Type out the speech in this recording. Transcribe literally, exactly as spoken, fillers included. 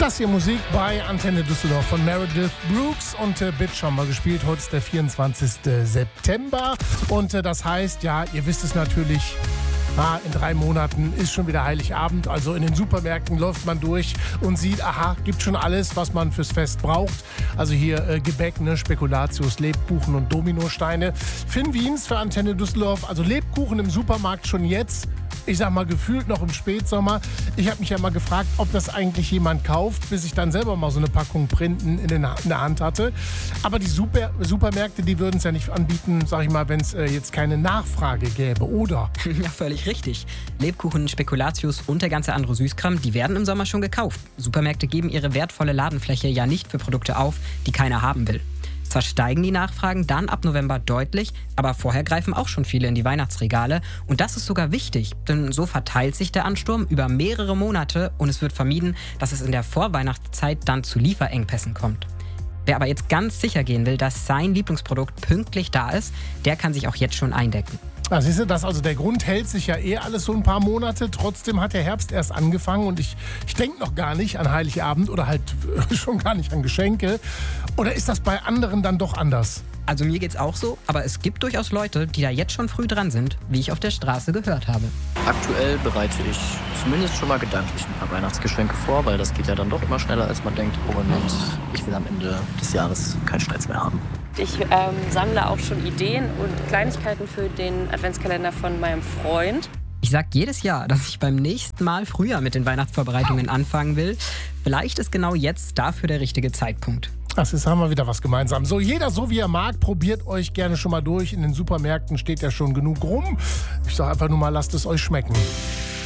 Das hier Musik bei Antenne Düsseldorf von Meredith Brooks und äh, Bitch haben wir gespielt. Heute ist der vierundzwanzigster September und äh, das heißt, ja, ihr wisst es natürlich, ah, in drei Monaten ist schon wieder Heiligabend. Also in den Supermärkten läuft man durch und sieht, aha, gibt schon alles, was man fürs Fest braucht. Also hier äh, Gebäck, ne, Spekulatius, Lebkuchen und Dominosteine. Finn Wiens für Antenne Düsseldorf, also Lebkuchen im Supermarkt schon jetzt. Ich sag mal, gefühlt noch im Spätsommer. Ich habe mich ja mal gefragt, ob das eigentlich jemand kauft, bis ich dann selber mal so eine Packung Printen in, den, in der Hand hatte. Aber die Super, Supermärkte, die würden es ja nicht anbieten, sag ich mal, wenn es äh, jetzt keine Nachfrage gäbe, oder? Ja, völlig richtig. Lebkuchen, Spekulatius und der ganze andere Süßkram, die werden im Sommer schon gekauft. Supermärkte geben ihre wertvolle Ladenfläche ja nicht für Produkte auf, die keiner haben will. Zwar steigen die Nachfragen dann ab November deutlich, aber vorher greifen auch schon viele in die Weihnachtsregale. Und das ist sogar wichtig, denn so verteilt sich der Ansturm über mehrere Monate und es wird vermieden, dass es in der Vorweihnachtszeit dann zu Lieferengpässen kommt. Wer aber jetzt ganz sicher gehen will, dass sein Lieblingsprodukt pünktlich da ist, der kann sich auch jetzt schon eindecken. Ah, siehst du, das, also der Grund hält sich ja eh alles so ein paar Monate. Trotzdem hat der Herbst erst angefangen und ich, ich denke noch gar nicht an Heiligabend oder halt schon gar nicht an Geschenke. Oder ist das bei anderen dann doch anders? Also mir geht's auch so, aber es gibt durchaus Leute, die da jetzt schon früh dran sind, wie ich auf der Straße gehört habe. Aktuell bereite ich zumindest schon mal gedanklich ein paar Weihnachtsgeschenke vor, weil das geht ja dann doch immer schneller, als man denkt. Und ich will am Ende des Jahres keinen Stress mehr haben. Ich ähm, sammle auch schon Ideen und Kleinigkeiten für den Adventskalender von meinem Freund. Ich sag jedes Jahr, dass ich beim nächsten Mal früher mit den Weihnachtsvorbereitungen anfangen will. Vielleicht ist genau jetzt dafür der richtige Zeitpunkt. Das ist, haben wir wieder was gemeinsam. So, jeder so wie er mag, probiert euch gerne schon mal durch. In den Supermärkten steht ja schon genug rum. Ich sage einfach nur mal, lasst es euch schmecken.